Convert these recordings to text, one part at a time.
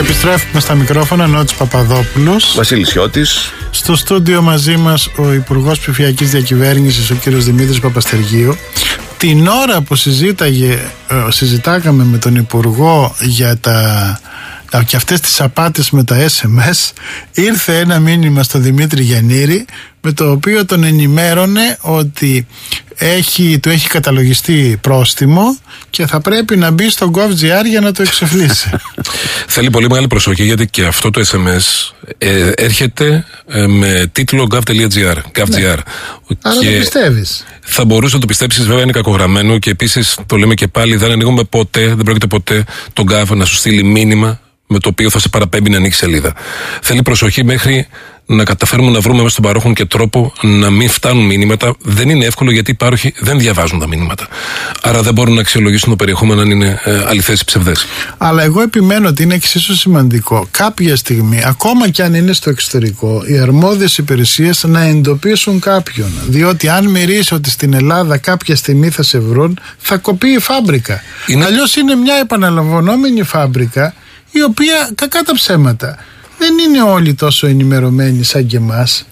Επιστρέφουμε στα μικρόφωνα. Νότης Παπαδόπουλος, Βασίλης Σιώτης. Στο στούντιο μαζί μας ο Υπουργός Ψηφιακής Διακυβέρνησης, ο κύριος Δημήτρης Παπαστεργίου. Την ώρα που συζητάγαμε με τον Υπουργό για και αυτές τις απάτες με τα SMS, ήρθε ένα μήνυμα στο Δημήτρη Γιαννήρη, με το οποίο τον ενημέρωνε ότι του έχει καταλογιστεί πρόστιμο και θα πρέπει να μπει στο gov.gr για να το εξοφλήσει. Θέλει πολύ μεγάλη προσοχή, γιατί και αυτό το SMS έρχεται με τίτλο gov.gr. Ναι. Άρα το πιστεύεις. Θα μπορούσε να το πιστέψεις, βέβαια είναι κακογραμμένο, και επίσης το λέμε και πάλι, δεν ανοίγουμε ποτέ, δεν πρόκειται ποτέ τον gov να σου στείλει μήνυμα με το οποίο θα σε παραπέμπει να ανοίξει σελίδα. Θέλει προσοχή μέχρι να καταφέρουμε να βρούμε μέσα στον παρόχον και τρόπο να μην φτάνουν μηνύματα. Δεν είναι εύκολο, γιατί οι πάροχοι δεν διαβάζουν τα μηνύματα. Άρα δεν μπορούν να αξιολογήσουν το περιεχόμενο αν είναι αληθές ή ψευδές. Αλλά εγώ επιμένω ότι είναι εξίσου σημαντικό κάποια στιγμή, ακόμα και αν είναι στο εξωτερικό, οι αρμόδιες υπηρεσίες να εντοπίσουν κάποιον. Διότι αν μυρίσει ότι στην Ελλάδα κάποια στιγμή θα σε βρουν, θα κοπεί η φάμπρικα. Αλλιώς είναι μια επαναλαμβανόμενη φάμπρικα, η οποία, κακά τα ψέματα, δεν είναι όλοι τόσο ενημερωμένοι σαν και εμάς.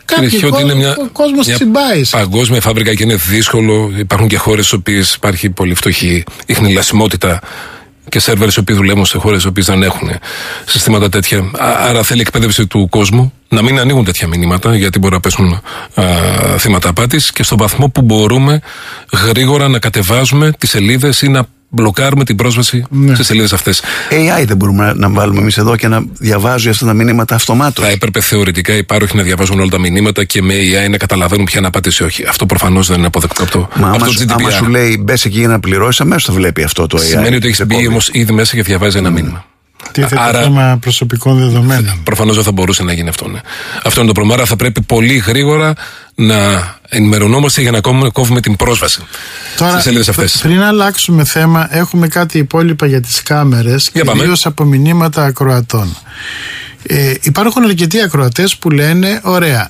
Ο κόσμος τσιμπάει. Παγκόσμια φάμπρικα και είναι δύσκολο. Υπάρχουν και χώρες στις οποίες υπάρχει πολύ φτωχή ιχνηλασιμότητα και σερβέρ οι οποίοι δουλεύουν σε χώρες οι οποίες δεν έχουν συστήματα τέτοια. Άρα θέλει εκπαίδευση του κόσμου να μην ανοίγουν τέτοια μηνύματα, γιατί μπορεί να πέσουν θύματα απάτης, και στον βαθμό που μπορούμε γρήγορα να κατεβάζουμε τις σελίδες ή να μπλοκάρουμε την πρόσβαση στις σελίδες αυτές. AI δεν μπορούμε να βάλουμε εμείς εδώ και να διαβάζει αυτά τα μηνύματα αυτομάτως? Θα έπρεπε θεωρητικά οι πάροχοι να διαβάζουν όλα τα μηνύματα και με AI να καταλαβαίνουν ποια είναι απάτηση ή όχι. Αυτό προφανώς δεν είναι αποδεκτό από το GDPR. Άμα σου λέει μπες εκεί για να πληρώσεις, αμέσως το βλέπει αυτό το AI. Σημαίνει ότι έχεις μπει όμως ήδη μέσα και διαβάζει ένα μήνυμα. Άρα, θέμα προσωπικών δεδομένων. Προφανώς δεν θα μπορούσε να γίνει αυτό. Ναι. Αυτό είναι το πρόβλημα. Άρα θα πρέπει πολύ γρήγορα να ενημερωνόμαστε για να κόβουμε την πρόσβαση στις σελίδες αυτές. Πριν αλλάξουμε θέμα, έχουμε κάτι υπόλοιπα για τις κάμερες, κυρίως από μηνύματα ακροατών. Υπάρχουν αρκετοί ακροατές που λένε: ωραία,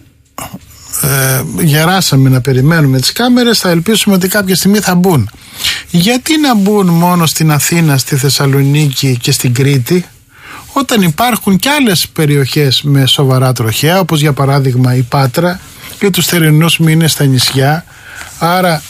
γεράσαμε να περιμένουμε τις κάμερες, θα ελπίσουμε ότι κάποια στιγμή θα μπουν. Γιατί να μπουν μόνο στην Αθήνα, στη Θεσσαλονίκη και στην Κρήτη, όταν υπάρχουν και άλλες περιοχές με σοβαρά τροχαία, όπως για παράδειγμα η Πάτρα και τους θερινούς μήνες στα νησιά? Άρα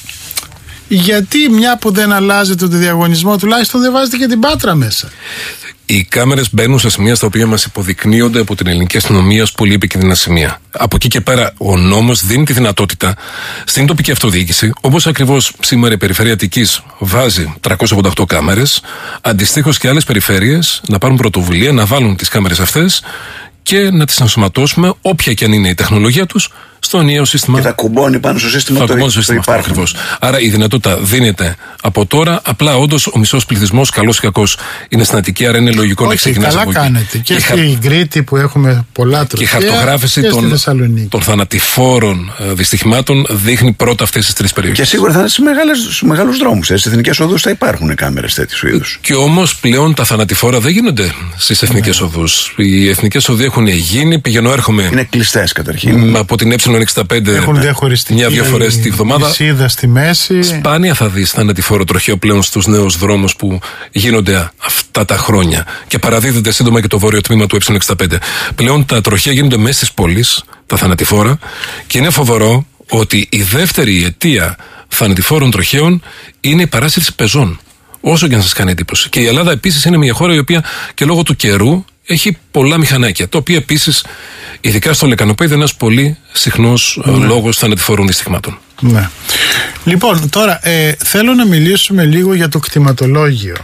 γιατί, μια που δεν αλλάζεται το διαγωνισμό, τουλάχιστον δεν βάζετε και την Πάτρα μέσα? Οι κάμερες μπαίνουν σε σημεία στα οποία μας υποδεικνύονται από την ελληνική αστυνομία ως πολύ επικίνδυνα σημεία. Από εκεί και πέρα, ο νόμος δίνει τη δυνατότητα στην τοπική αυτοδιοίκηση, όπως ακριβώς σήμερα η Περιφέρεια Αττικής βάζει 388 κάμερες, αντιστοίχως και άλλες περιφέρειες να πάρουν πρωτοβουλία να βάλουν τις κάμερες αυτές και να τις ενσωματώσουμε, όποια και αν είναι η τεχνολογία τους, στο ενιαίο σύστημα. Και θα κουμπώνει πάνω στο σύστημα το υπάρχον. Άρα η δυνατότητα δίνεται από τώρα. Απλά όντως ο μισός πληθυσμός, καλός ή κακός, είναι στην Αττική, άρα είναι λογικό να ξεκινάς από εκεί. Καλά κάνετε. Και στην Κρήτη που έχουμε πολλά τροχαία, και η χαρτογράφηση των θανατηφόρων δυστυχημάτων δείχνει πρώτα αυτές τις τρεις περιοχές. Και σίγουρα θα είναι στους μεγάλους δρόμους. Στις εθνικές οδούς θα υπάρχουν κάμερες τέτοιου είδους. Και όμως πλέον τα θανατηφόρα δεν γίνονται στις εθνικές οδούς. Οι εθνικές οδοί έχουν γίνει, πηγαίνω έρχομαι. Είναι κλειστές καταρχήν. Από την E65 έχουν διαχωριστική μια-δυο φορές τη βδομάδα. Λυσίδα στη μέση. Σπάνια θα δεις θανατηφόρο τροχαίο πλέον στους νέους δρόμους που γίνονται αυτά τα χρόνια. Και παραδίδεται σύντομα και το βόρειο τμήμα του E65. Πλέον τα τροχαία γίνονται μέσα στις πόλεις, τα θανατηφόρα, και είναι φοβερό ότι η δεύτερη αιτία θανατηφόρων τροχαίων είναι η παράσυρση πεζών. Όσο και αν σας κάνει εντύπωση. Και η Ελλάδα επίσης είναι μια χώρα η οποία και λόγω του καιρού έχει πολλά μηχανάκια, τα οποία επίσης, ειδικά στο λεκανοπέδιο, είναι ένας πολύ συχνός λόγος θανατηφόρων δυστυχημάτων. Ναι. Λοιπόν, τώρα θέλω να μιλήσουμε λίγο για το κτηματολόγιο,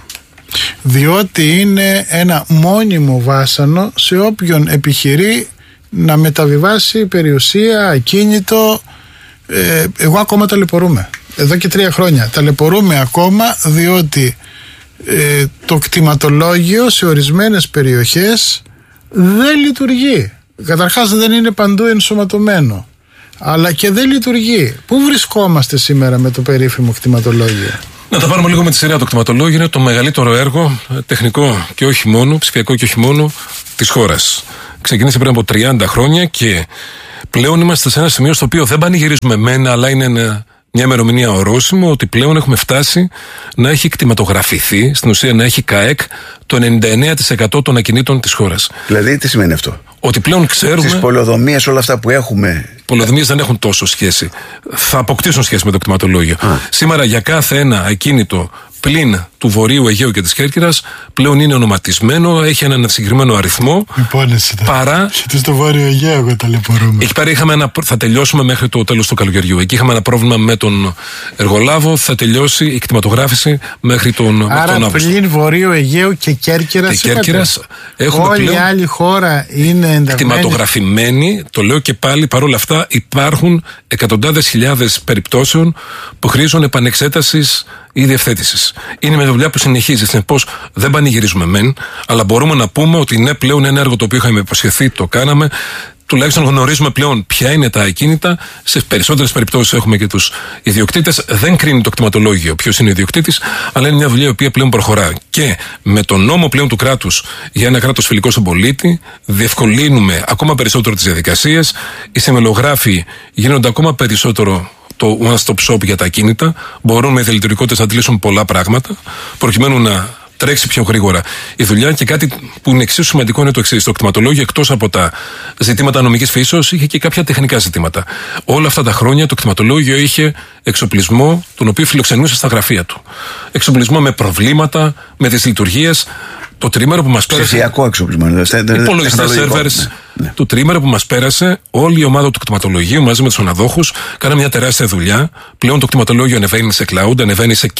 διότι είναι ένα μόνιμο βάσανο σε όποιον επιχειρεί να μεταβιβάσει περιουσία, ακίνητο. Εγώ ακόμα ταλαιπωρούμε. Εδώ και 3 χρόνια ταλαιπωρούμε ακόμα, διότι το κτηματολόγιο σε ορισμένες περιοχές δεν λειτουργεί. Καταρχάς δεν είναι παντού ενσωματωμένο, αλλά και δεν λειτουργεί. Πού βρισκόμαστε σήμερα με το περίφημο κτηματολόγιο? Να τα πάρουμε λίγο με τη σειρά. Το κτηματολόγιο είναι το μεγαλύτερο έργο, τεχνικό και όχι μόνο, ψηφιακό και όχι μόνο, της χώρας. Ξεκίνησε πριν από 30 χρόνια και πλέον είμαστε σε ένα σημείο στο οποίο δεν πανηγυρίζουμε μένα, αλλά είναι ένα μια ημερομηνία ορόσημο ότι πλέον έχουμε φτάσει να έχει κτηματογραφηθεί, στην ουσία να έχει ΚΑΕΚ το 99% των ακινήτων της χώρας. Δηλαδή, τι σημαίνει αυτό? Ότι πλέον ξέρουμε. Τις πολεοδομίες, όλα αυτά που έχουμε. Πολεοδομίες δεν έχουν τόσο σχέση. Θα αποκτήσουν σχέση με το κτηματολόγιο. Σήμερα για κάθε ένα ακίνητο πλην του Βορείου Αιγαίου και της Κέρκυρας πλέον είναι ονοματισμένο, έχει έναν συγκεκριμένο αριθμό. Παρά. Γιατί στο Βόρειο Αιγαίο εγώ ταλαιπωρούμε. Εκεί πέρα θα τελειώσουμε μέχρι το τέλος του καλοκαιριού. Εκεί είχαμε ένα πρόβλημα με τον εργολάβο, θα τελειώσει η κτηματογράφηση μέχρι τον Αύγουστο. Άρα πλην Βορείου Αιγαίου και Κέρκυρας. Όλη η άλλη χώρα είναι ενταγμένη. Κτηματογραφημένη, το λέω και πάλι, παρόλα αυτά υπάρχουν εκατοντάδες χιλιάδες περιπτώσεων που χρήζουν επανεξέτασης ή διευθέτησης. Είναι μια δουλειά που συνεχίζει. Συνεπώς δεν πανηγυρίζουμε μεν, αλλά μπορούμε να πούμε ότι ναι, πλέον ένα έργο το οποίο είχαμε υποσχεθεί, το κάναμε. Τουλάχιστον γνωρίζουμε πλέον ποια είναι τα ακίνητα. Σε περισσότερες περιπτώσεις έχουμε και τους ιδιοκτήτες. Δεν κρίνει το κτηματολόγιο ποιος είναι ο ιδιοκτήτης, αλλά είναι μια δουλειά η οποία πλέον προχωρά. Και με τον νόμο πλέον του κράτους για ένα κράτος φιλικό στον πολίτη, διευκολύνουμε ακόμα περισσότερο τις διαδικασίες. Οι σημειλογράφοι γίνονται ακόμα περισσότερο το one-stop shop για τα ακίνητα. Μπορούν με διαλειτουργικότητες να αντλήσουν πολλά πράγματα, προκειμένου να τρέξει πιο γρήγορα η δουλειά. Και κάτι που είναι εξίσου σημαντικό είναι το εξής: το κτηματολόγιο, εκτός από τα ζητήματα νομικής φύσεως, είχε και κάποια τεχνικά ζητήματα. Όλα αυτά τα χρόνια το κτηματολόγιο είχε εξοπλισμό, τον οποίο φιλοξενούσε στα γραφεία του. Εξοπλισμό με προβλήματα, με δυσλειτουργίες. Το τρίμερο που μας πέρασε. Ψηφιακό εξοπλισμό. Υπολογιστές, σερβέρς. Ναι. Το τρίμερο που μας πέρασε, όλη η ομάδα του κτηματολογίου μαζί με τους αναδόχους κάναμε μια τεράστια δουλειά. Πλέον το κτηματολόγιο ανεβαίνει σε cloud, ανεβαίνει σε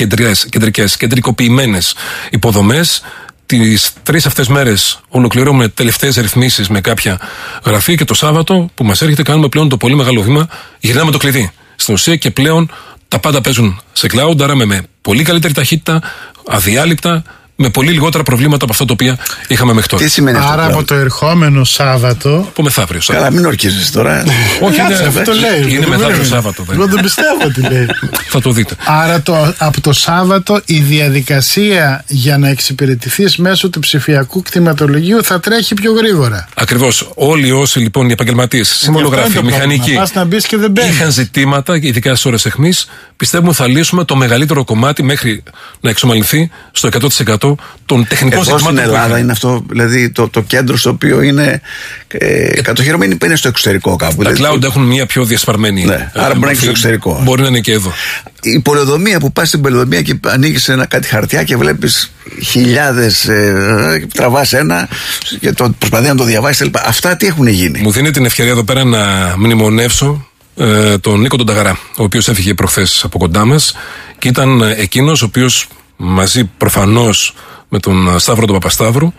κεντρικοποιημένες υποδομές. Τις 3 αυτές μέρες ολοκληρώνουμε τελευταίες ρυθμίσεις με κάποια γραφεία και το Σάββατο που μας έρχεται κάνουμε πλέον το πολύ μεγάλο βήμα. Γυρνάμε το κλειδί στην ουσία και πλέον τα πάντα παίζουν σε cloud, άρα με πολύ καλύτερη ταχύτητα, αδιάλειπτα, με πολύ λιγότερα προβλήματα από αυτά τα οποία είχαμε μέχρι τώρα. Τι σημαίνει αυτό? Άρα από το ερχόμενο Σάββατο. Από μεθαύριο Σάββατο. Καλά, μην ορκίζεσαι τώρα. Όχι, αυτό λέει. Είναι μεθαύριο Σάββατο. Εγώ δεν πιστεύω τι λέει. Θα το δείτε. Άρα από το Σάββατο η διαδικασία για να εξυπηρετηθείς μέσω του ψηφιακού κτηματολογίου θα τρέχει πιο γρήγορα. Ακριβώς. Όλοι όσοι λοιπόν οι επαγγελματίες, συμβολογράφοι, μηχανικοί, είχαν ζητήματα, ειδικά στις ώρες αιχμής, πιστεύουμε θα λύσουμε το μεγαλύτερο κομμάτι μέχρι να εξομαλυνθεί στο 100% των τεχνικών ζητημάτων. Στην Ελλάδα είναι αυτό, δηλαδή το κέντρο στο οποίο είναι κατοχυρωμένοι, που είναι στο εξωτερικό κάπου. Τα cloud έχουν μια πιο διασπαρμένη. Ναι, άρα μπορεί να είναι στο εξωτερικό. Μπορεί να είναι και εδώ. Η πολεοδομία που πας στην πολεοδομία και ανοίγεις κάτι χαρτιά και βλέπεις χιλιάδες, τραβάς ένα και προσπαθεί να το διαβάσεις. Αυτά τι έχουν γίνει? Μου δίνει την ευκαιρία εδώ πέρα να μνημονεύσω τον Νίκο τον Ταγαρά, ο οποίος έφυγε προχθές από κοντά μας και ήταν εκείνος ο οποίος μαζί προφανώς με τον Σταύρο τον Παπασταύρου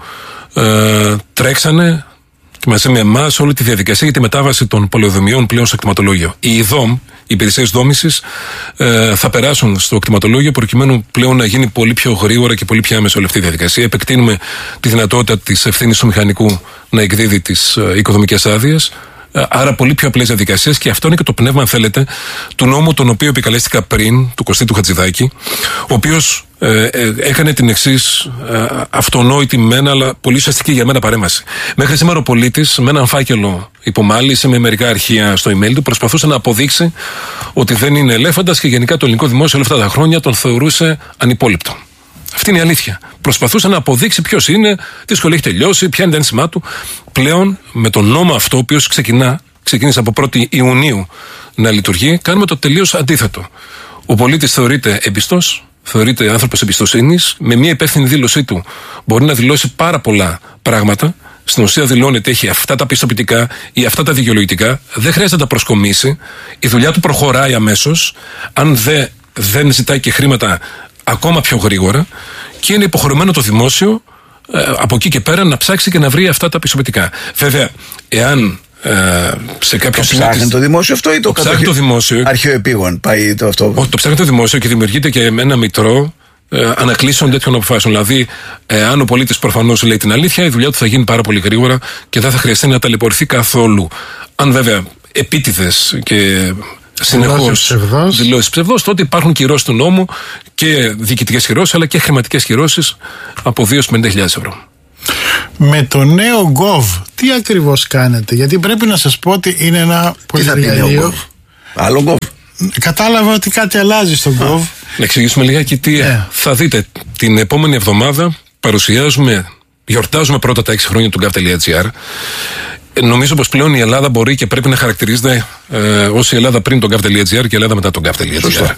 τρέξανε και μαζί με εμάς όλη τη διαδικασία για τη μετάβαση των πολεοδομιών πλέον στο κτηματολόγιο. Οι ΙΔΟΜ, οι υπηρεσίες δόμησης, θα περάσουν στο κτηματολόγιο προκειμένου πλέον να γίνει πολύ πιο γρήγορα και πολύ πιο άμεσα όλη αυτή η διαδικασία. Επεκτείνουμε τη δυνατότητα της ευθύνης του μηχανικού να εκδίδει τις οικοδομικές άδειες. Άρα πολύ πιο απλές διαδικασίες, και αυτό είναι και το πνεύμα, αν θέλετε, του νόμου τον οποίο επικαλέστηκα πριν, του Κωστή του Χατζηδάκη, ο οποίος έκανε την εξής αυτονόητη μένα, αλλά πολύ ουσιαστική για μένα παρέμβαση. Μέχρι σήμερα ο πολίτης με έναν φάκελο υπομάλυση, με μερικά αρχεία στο email του, προσπαθούσε να αποδείξει ότι δεν είναι ελέφαντας και γενικά το ελληνικό δημόσιο όλα αυτά τα χρόνια τον θεωρούσε ανυπόληπτο. Αυτή είναι η αλήθεια. Προσπαθούσε να αποδείξει ποιος είναι, τι σχολή έχει τελειώσει, ποια είναι τα ένσημά του. Πλέον με τον νόμο αυτό, ο οποίος ξεκίνησε από 1η Ιουνίου να λειτουργεί, κάνουμε το τελείως αντίθετο. Ο πολίτης θεωρείται εμπιστός, θεωρείται άνθρωπος εμπιστοσύνης, με μια υπεύθυνη δήλωσή του μπορεί να δηλώσει πάρα πολλά πράγματα. Στην ουσία δηλώνει ότι έχει αυτά τα πιστοποιητικά ή αυτά τα δικαιολογητικά, δεν χρειάζεται να τα προσκομίσει, η δουλειά του προχωράει αμέσως, αν δεν ζητάει και χρήματα ακόμα πιο γρήγορα, και είναι υποχρεωμένο το δημόσιο από εκεί και πέρα να ψάξει και να βρει αυτά τα πιστοποιητικά. Βέβαια, εάν σε κάποιο σημείο. Το ψάχνει το δημόσιο αυτό ή το ψάχνει το δημόσιο. Αρχαιοεπίγον πάει το αυτό. Όχι, το ψάχνει το δημόσιο και δημιουργείται και ένα μητρό ανακλήσεων τέτοιων αποφάσεων. Δηλαδή, αν ο πολίτης προφανώς λέει την αλήθεια, η δουλειά του θα γίνει πάρα πολύ γρήγορα και δεν θα χρειαστεί να ταλαιπωρηθεί καθόλου. Αν βέβαια επίτηδες και συνεχώς δηλώσεις ψευδός, τότε υπάρχουν κυρώσεις του νόμου, και διοικητικές κυρώσεις αλλά και χρηματικές κυρώσεις από 2.050.000 ευρώ. Με το νέο Gov, τι ακριβώς κάνετε? Γιατί πρέπει να σας πω ότι είναι ένα πολύ εργαλείο. Άλλο Gov. Κατάλαβα ότι κάτι αλλάζει στον Gov. Να εξηγήσουμε λιγάκι τι θα δείτε. Την επόμενη εβδομάδα γιορτάζουμε πρώτα τα 6 χρόνια του gov.gr. Νομίζω πως πλέον η Ελλάδα μπορεί και πρέπει να χαρακτηρίζεται ως η Ελλάδα πριν τον gov.gr και η Ελλάδα μετά τον gov.gr.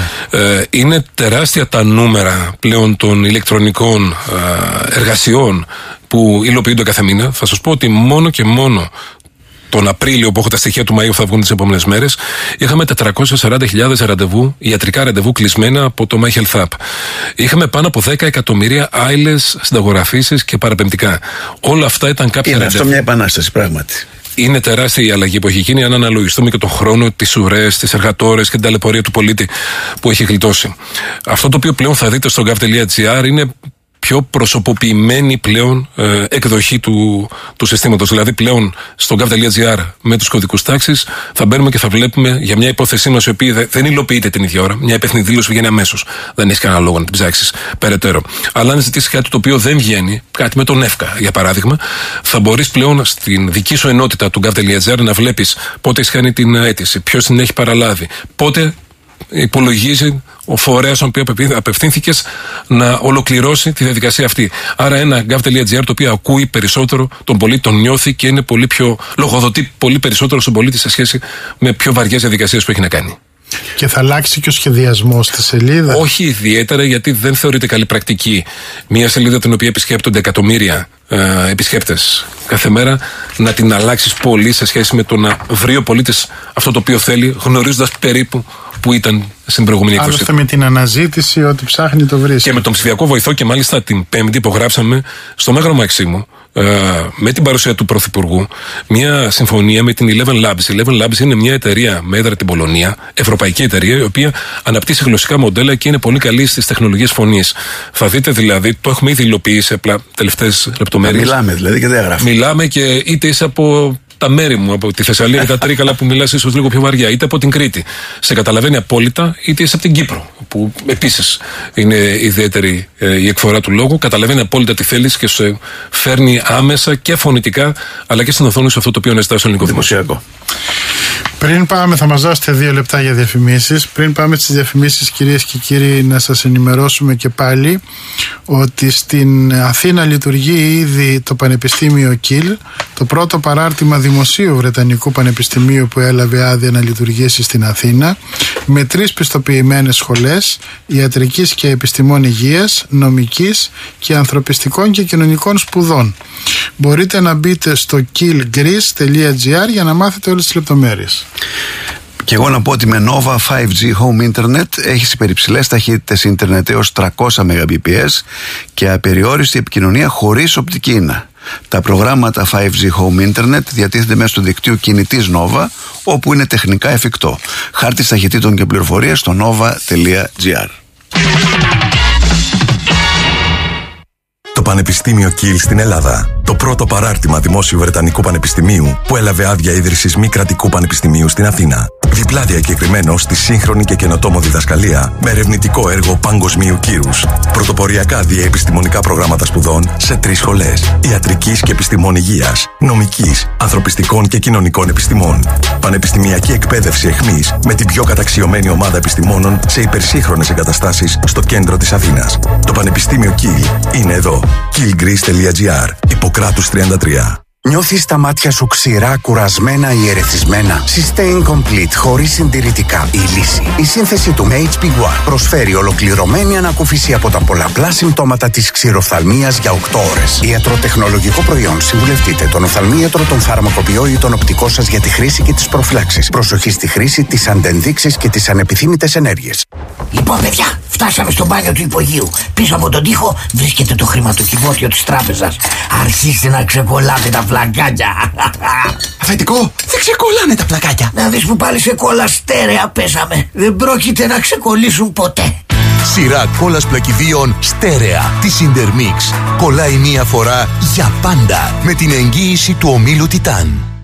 Είναι τεράστια τα νούμερα πλέον των ηλεκτρονικών εργασιών που υλοποιούνται κάθε μήνα. Θα σας πω ότι μόνο και μόνο τον Απρίλιο, που έχω τα στοιχεία του Μαΐου, θα βγουν τις επόμενες μέρες, είχαμε 440.000 ραντεβού, ιατρικά ραντεβού κλεισμένα από το My Health App. Είχαμε πάνω από 10 εκατομμύρια άειλες συνταγογραφήσεις και παραπεμπτικά. Όλα αυτά ήταν κάποια ραντεβού. Είναι αυτό μια επανάσταση, πράγματι. Είναι τεράστια η αλλαγή που έχει γίνει, αν αναλογιστούμε και τον χρόνο, τις ουρές, τις εργατόρες και την ταλαιπωρία του πολίτη που έχει γλιτώσει. Αυτό το οποίο πλέον θα δείτε στο gov.gr είναι πιο προσωποποιημένη πλέον εκδοχή του συστήματος. Δηλαδή πλέον στο gov.gr με τους κωδικούς τάξης θα μπαίνουμε και θα βλέπουμε για μια υπόθεσή μας η οποία δεν υλοποιείται την ίδια ώρα. Μια υπεύθυνη δήλωση βγαίνει αμέσως. Δεν έχει κανένα λόγο να την ψάξεις περαιτέρω. Αλλά αν ζητήσεις κάτι το οποίο δεν βγαίνει, κάτι με τον ΕΦΚΑ για παράδειγμα, θα μπορείς πλέον στην δική σου ενότητα του gov.gr να βλέπεις πότε έχει κάνει την αίτηση, ποιος την έχει παραλάβει, πότε υπολογίζει ο φορέας στον οποίο απευθύνθηκες να ολοκληρώσει τη διαδικασία αυτή. Άρα ένα gov.gr το οποίο ακούει περισσότερο τον πολίτη, τον νιώθει και είναι πολύ πιο λογοδοτεί πολύ περισσότερο στον πολίτη σε σχέση με πιο βαριές διαδικασίες που έχει να κάνει. Και θα αλλάξει και ο σχεδιασμός στη σελίδα. Όχι ιδιαίτερα, γιατί δεν θεωρείται καλή πρακτική μια σελίδα την οποία επισκέπτονται εκατομμύρια επισκέπτες κάθε μέρα να την αλλάξεις πολύ σε σχέση με το να βρει ο πολίτης αυτό το οποίο θέλει, γνωρίζοντας περίπου που ήταν στην προηγούμενη έκδοση. Άλλωστε με την αναζήτηση, ό,τι ψάχνει το βρίσκει. Και με τον ψηφιακό βοηθό, και μάλιστα την Πέμπτη υπογράψαμε στο Μέγαρο Μαξίμου με την παρουσία του Πρωθυπουργού μια συμφωνία με την Eleven Labs. Η Eleven Labs είναι μια εταιρεία με έδρα την Πολωνία, ευρωπαϊκή εταιρεία, η οποία αναπτύσσει γλωσσικά μοντέλα και είναι πολύ καλή στις τεχνολογίες φωνής. Θα δείτε δηλαδή, το έχουμε ήδη υλοποιήσει, απλά τελευταίες λεπτομέρειες. Μιλάμε δηλαδή και δεν γράφουμε. Μιλάμε και είτε είσαι από τα μέρη μου, από τη Θεσσαλία ή τα Τρίκαλα που μιλάς ίσως λίγο πιο βαριά, είτε από την Κρήτη. Σε καταλαβαίνει απόλυτα, είτε είσαι από την Κύπρο, που επίσης είναι ιδιαίτερη η εκφορά του λόγου. Καταλαβαίνει απόλυτα τι θέλεις και σε φέρνει άμεσα και φωνητικά, αλλά και στην οθόνη σε αυτό το οποίο αναζητά στο ελληνικό δημοσιακό. Πριν πάμε, θα μας δώσετε 2 λεπτά για διαφημίσεις. Πριν πάμε στις διαφημίσεις, κυρίες και κύριοι, να σας ενημερώσουμε και πάλι ότι στην Αθήνα λειτουργεί ήδη το Πανεπιστήμιο Κιλ, το πρώτο παράρτημα δημοσίου Βρετανικού Πανεπιστημίου που έλαβε άδεια να λειτουργήσει στην Αθήνα, με 3 πιστοποιημένες σχολές ιατρικής και επιστημών υγείας, νομικής και ανθρωπιστικών και κοινωνικών σπουδών. Μπορείτε να μπείτε στο killgreece.gr για να μάθετε όλες τις λεπτομέρειες. Και εγώ να πω ότι με Nova 5G Home Internet έχεις υπερυψηλές ταχύτητες ίντερνετ έως 300 Mbps και απεριόριστη επικοινωνία χωρίς οπτική ίνα. Τα προγράμματα 5G Home Internet διατίθενται μέσω του δικτύου κινητής Nova, όπου είναι τεχνικά εφικτό. Χάρτης ταχυτήτων και πληροφορίες στο nova.gr. Το Πανεπιστήμιο Κιλ στην Ελλάδα. Το πρώτο παράρτημα δημόσιου Βρετανικού Πανεπιστημίου που έλαβε άδεια ίδρυσης μη κρατικού πανεπιστημίου στην Αθήνα. Διπλά διακεκριμένο στη σύγχρονη και καινοτόμο διδασκαλία με ερευνητικό έργο παγκοσμίου κύρους. Πρωτοποριακά διαεπιστημονικά προγράμματα σπουδών σε 3 σχολές. Ιατρικής και επιστημών υγείας, νομικής, ανθρωπιστικών και κοινωνικών επιστημών. Πανεπιστημιακή εκπαίδευση εχμής με την πιο καταξιωμένη ομάδα επιστημόνων σε υπερσύγχρονες εγκαταστάσεις στο κέντρο της Αθήνας. Το Πανεπιστήμιο Κιλ είναι εδώ. killgreece.gr. Ιπποκράτους 33. Νιώθεις τα μάτια σου ξηρά, κουρασμένα ή ερεθισμένα? Sustain Complete, χωρίς συντηρητικά. Η λύση. Η σύνθεση του HP One προσφέρει ολοκληρωμένη ανακούφιση από τα πολλαπλά συμπτώματα της ξηροφθαλμίας για 8 ώρες. Ιατροτεχνολογικό προϊόν. Συμβουλευτείτε τον οφθαλμίατρο, τον φαρμακοποιό ή τον οπτικό σας για τη χρήση και τις προφυλάξεις. Προσοχή στη χρήση, τις αντενδείξεις και τις ανεπιθύμητες ενέργειες. Λοιπόν, παιδιά, φτάσαμε στο μπάνιο του υπογείου. Πίσω από τον τοίχο βρίσκεται το χρηματοκιβώτιο της τράπεζας. Αρχίστε να ξεκολλάτε τα πλακάκια. Αφεντικό, δεν ξεκολλάνε τα πλακάκια. Να δεις που πάλι σε κόλλα στέρεα πέσαμε. Δεν πρόκειται να ξεκολλήσουν ποτέ. Σειρά κόλλας πλακιδίων στέρεα της Intermix. Κολλάει μία φορά για πάντα με την εγγύηση του ομίλου Τιτάν.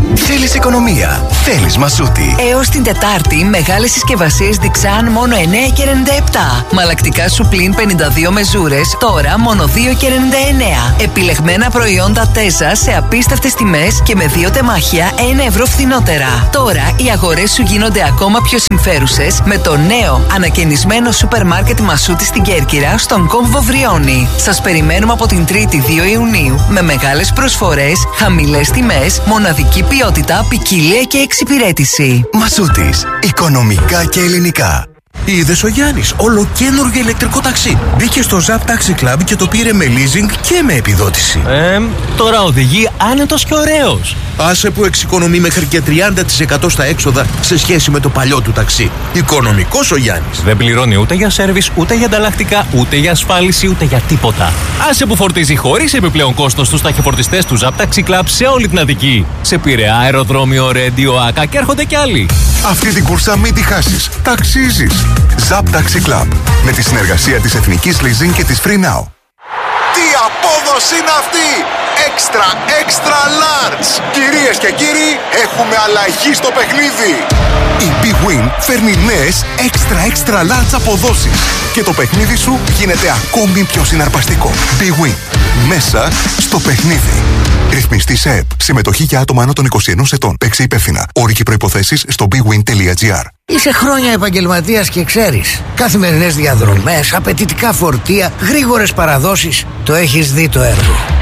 Θέλεις οικονομία. Θέλεις Μασούτη. Έως την Τετάρτη, μεγάλες συσκευασίες Dixan μόνο 9,97. Μαλακτικά σου πλην 52 μεζούρες, τώρα μόνο 2,99. Επιλεγμένα προϊόντα Τέζα σε απίστευτες τιμές και με 2 τεμάχια 1 ευρώ φθηνότερα. Τώρα οι αγορές σου γίνονται ακόμα πιο συμφέρουσες με το νέο ανακαινισμένο σούπερ μάρκετ Μασούτη στην Κέρκυρα, στον κόμβο Βριώνη. Σας περιμένουμε από την 3η 2 Ιουνίου με μεγάλες προσφορές, χαμηλές τιμές, μοναδική ποιότητα, ποικιλία και εξυπηρέτηση. Μασούτης. Οικονομικά και ελληνικά. Είδες ο Γιάννης, ολοκαίνουργιο ηλεκτρικό ταξί. Μπήκε στο Zap Taxi Club και το πήρε με leasing και με επιδότηση. Τώρα οδηγεί άνετος και ωραίος. Άσε που εξοικονομεί μέχρι και 30% στα έξοδα σε σχέση με το παλιό του ταξί. Οικονομικός ο Γιάννης. Δεν πληρώνει ούτε για σέρβις, ούτε για ανταλλακτικά, ούτε για ασφάλιση, ούτε για τίποτα. Άσε που φορτίζει χωρίς επιπλέον κόστος στους ταχυφορτιστές του Zap Taxi Club σε όλη την Αττική. Σε Πειραιά, αεροδρόμιο, Ρέντιο, Άκα και έρχονται κι άλλοι. Αυτή την κούρσα μην τη χάσεις. Ταξίζεις. Zap Taxi Club. Με τη συνεργασία της Εθνικής Leasing και της Free Now. Τι απόδοση είναι αυτή! Extra large! Κυρίες και κύριοι, έχουμε αλλαγή στο παιχνίδι! Η Big Win φέρνει νέες extra large αποδόσεις και το παιχνίδι σου γίνεται ακόμη πιο συναρπαστικό. Big Win. Μέσα στο παιχνίδι. Ρυθμιστή σε ΕΠ. Συμμετοχή για άτομα άνω των 21 ετών. Παίξε υπεύθυνα. Όροι και προϋποθέσεις στο bigwin.gr. Είσαι χρόνια επαγγελματίας και ξέρεις. Καθημερινές διαδρομές, απαιτητικά φορτία, γρήγορες παραδόσεις. Το έχεις δει το έργο.